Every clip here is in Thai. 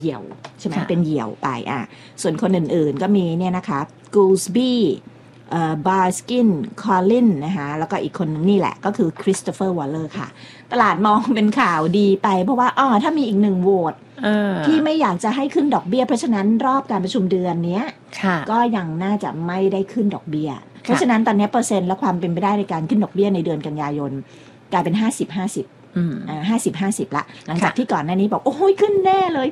เหี่ยวใช่ไหมเป็นเหี่ยวไปส่วนคนอื่นๆก็มีเนี่ยนะคะ Goolsbyบาร์สกินคอลลินนะคะแล้วก็อีกคนนึงนี่แหละก็คือคริสโตเฟอร์วอลเลอร์ค่ะตลาดมองเป็นข่าวดีไปเพราะว่าถ้ามีอีก1โหวตที่ไม่อยากจะให้ขึ้นดอกเบี้ยเพราะฉะนั้นรอบการประชุมเดือนนี้ก็ยังน่าจะไม่ได้ขึ้นดอกเบี้ยเพราะฉะนั้นตอนนี้เปอร์เซ็นต์และความเป็นไปได้ในการขึ้นดอกเบี้ยในเดือนกันยายนกลายเป็น50-50ละหลังจากที่ก่อนหน้านี้บอกโอ้ยขึ้นแน่เลย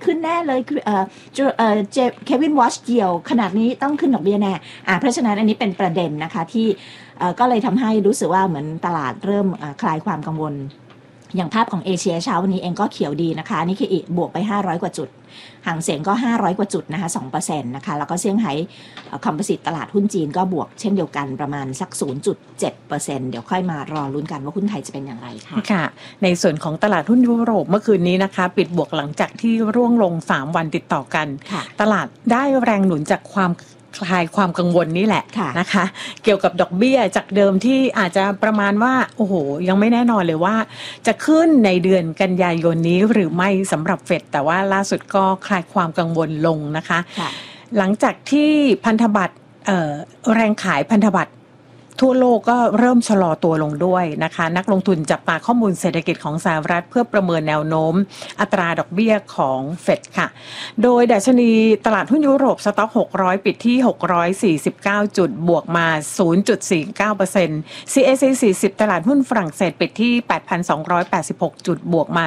เควินวอชเกี่ยวขนาดนี้ต้องขึ้นดอกเบี้ยแน่เพราะฉะนั้นอันนี้เป็นประเด็นนะคะที่ก็เลยทำให้รู้สึกว่าเหมือนตลาดเริ่มคลายความกังวลอย่างภาพของเอเชียเช้าวันนี้เองก็เขียวดีนะคะนี่คือบวกไป500กว่าจุดหางเสียงก็500กว่าจุดนะคะ 2% นะคะแล้วก็เซี่ยงไฮ้คอมโพสิตตลาดหุ้นจีนก็บวกเช่นเดียวกันประมาณสัก 0.7% เดี๋ยวค่อยมารอลุ้นกันว่าหุ้นไทยจะเป็นอย่างไรค่ะค่ะในส่วนของตลาดหุ้นยุโรปเมื่อคืนนี้นะคะปิดบวกหลังจากที่ร่วงลง3วันติดต่อกันตลาดได้แรงหนุนจากความคลายความกังวลนี่แหละนะคะเกี่ยวกับดอกเบี้ยจากเดิมที่อาจจะประมาณว่าโอ้โหยังไม่แน่นอนเลยว่าจะขึ้นในเดือนกันยายนนี้หรือไม่สำหรับเฟดแต่ว่าล่าสุดก็คลายความกังวลลงนะคะหลังจากที่พันธบัตรแรงขายพันธบัตรทั่วโลกก็เริ่มชะลอตัวลงด้วยนะคะนักลงทุนจับตาข้อมูลเศรษฐกิจของสหรัฐเพื่อประเมินแนวโน้มอัตราดอกเบี้ยของเฟดค่ะโดยดัชนีตลาดหุ้นยุโรปสต็อก600ปิดที่649จุดบวกมา 0.49% CAC 40ตลาดหุ้นฝรั่งเศสปิดที่ 8,286 จุดบวกมา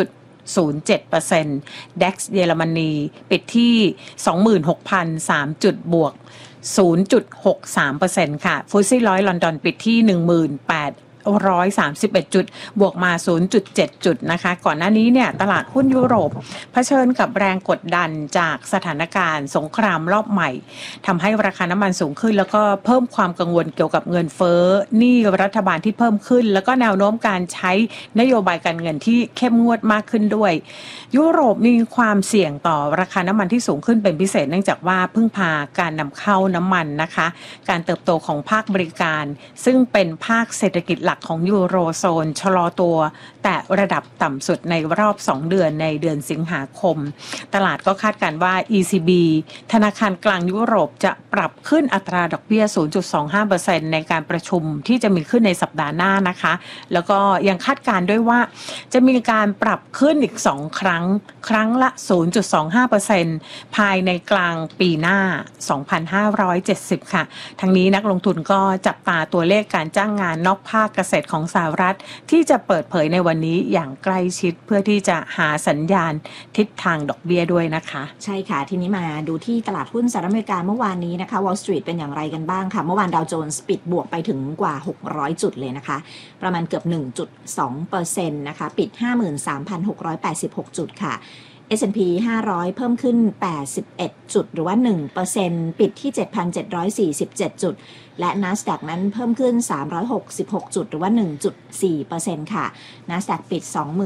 0.07% DAX เยอรมนีปิดที่ 26,003 จุดบวก0.63% ค่ะฟุตซี่100ลอนดอนปิดที่ 18,131 จุดบวกมา 0.7 จุดนะคะก่อนหน้านี้เนี่ยตลาดหุ้นยุโรปเผชิญกับแรงกดดันจากสถานการณ์สงครามรอบใหม่ทำให้ราคาน้ำมันสูงขึ้นแล้วก็เพิ่มความกังวลเกี่ยวกับเงินเฟ้อหนี้รัฐบาลที่เพิ่มขึ้นแล้วก็แนวโน้มการใช้นโยบายการเงินที่เข้มงวดมากขึ้นด้วยยุโรปมีความเสี่ยงต่อราคาน้ำมันที่สูงขึ้นเป็นพิเศษเนื่องจากว่าพึ่งพาการนำเข้าน้ำมันนะคะการเติบโตของภาคบริการซึ่งเป็นภาคเศรษฐกิจหลักของยูโรโซนชะลอตัวแต่ระดับต่ำสุดในรอบ2เดือนในเดือนสิงหาคมตลาดก็คาดการณ์ว่า ECB ธนาคารกลางยุโรปจะปรับขึ้นอัตราดอกเบี้ย 0.25% ในการประชุมที่จะมีขึ้นในสัปดาห์หน้านะคะแล้วก็ยังคาดการณ์ด้วยว่าจะมีการปรับขึ้นอีก2ครั้งละ 0.25% ภายในกลางปีหน้า2570ค่ะทั้งนี้นักลงทุนก็จับตาตัวเลขการจ้างงานนอกภาคเกษตรของสหรัฐที่จะเปิดเผยในวันนี้อย่างใกล้ชิดเพื่อที่จะหาสัญญาณทิศทางดอกเบี้ยด้วยนะคะใช่ค่ะทีนี้มาดูที่ตลาดหุ้นสหรัฐอเมริกาเมื่อวานนี้นะคะ Wall Street เป็นอย่างไรกันบ้างค่ะเมื่อวานดาวโจนส์ปิดบวกไปถึงกว่า600จุดเลยนะคะประมาณเกือบ 1.2% นะคะปิด 53,686 จุดค่ะS&P 500เพิ่มขึ้น81จุดหรือว่า 1% ปิดที่ 7,747 จุดและ NASDAQ นั้นเพิ่มขึ้น366จุดหรือว่า 1.4% ค่ะ NASDAQ ปิด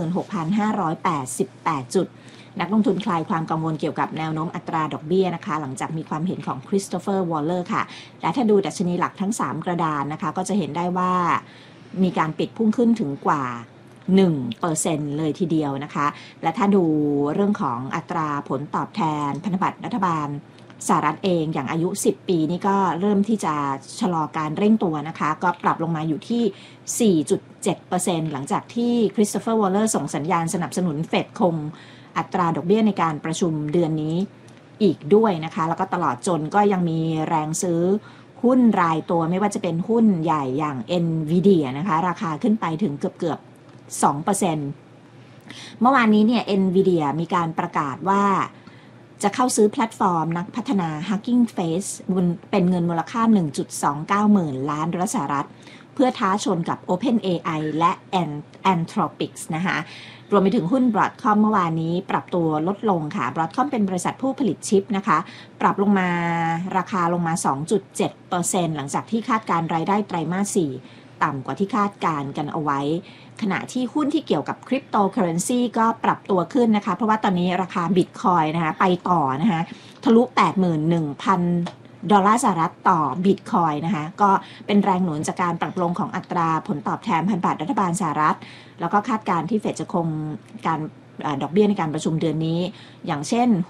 26,588 จุดนักลงทุนคลายความกังวลเกี่ยวกับแนวโน้มอัตราดอกเบี้ยนะคะหลังจากมีความเห็นของคริสโตเฟอร์วอลเลอร์ค่ะและถ้าดูดัชนีหลักทั้ง3กระดานนะคะก็จะเห็นได้ว่ามีการปิดพุ่งขึ้นถึงกว่า1% เลยทีเดียวนะคะและถ้าดูเรื่องของอัตราผลตอบแทนพันธบัตรรัฐบาลสหรัฐเองอย่างอายุ10ปีนี่ก็เริ่มที่จะชะลอการเร่งตัวนะคะก็ปรับลงมาอยู่ที่ 4.7% หลังจากที่คริสโตเฟอร์วอลเลอร์ส่งสัญญาณสนับสนุนเฟดคงอัตราดอกเบี้ยในการประชุมเดือนนี้อีกด้วยนะคะแล้วก็ตลอดจนก็ยังมีแรงซื้อหุ้นรายตัวไม่ว่าจะเป็นหุ้นใหญ่อย่าง Nvidia นะคะราคาขึ้นไปถึงเกือบ 2% เมื่อวานนี้เนี่ย Nvidia มีการประกาศว่าจะเข้าซื้อแพลตฟอร์มนักพัฒนา Hugging Face เป็นเงินมูลค่า 1.29 หมื่นล้านดอลลาร์สหรัฐเพื่อท้าชนกับ OpenAI และ Anthropic นะคะรวมไปถึงหุ้น Broadcom เมื่อวานนี้ปรับตัวลดลงค่ะ Broadcom เป็นบริษัทผู้ผลิตชิปนะคะปรับลงมาราคาลงมา 2.7% หลังจากที่คาดการรายได้ไตรมาส 4ต่ำกว่าที่คาดการกันเอาไว้ขณะที่หุ้นที่เกี่ยวกับคริปโตเคอเรนซีก็ปรับตัวขึ้นนะคะเพราะว่าตอนนี้ราคาบิตคอยน์นะคะไปต่อนะคะทะลุ 81,000 ดอลลาร์สหรัฐต่อบิตคอยน์นะคะก็เป็นแรงหนุนจากการปรับลงของอัตราผลตอบแทนพันธบัตรรัฐบาลสหรัฐแล้วก็คาดการที่เฟดจะคงการดอกเบี้ยในการประชุมเดือนนี้อย่างเช่น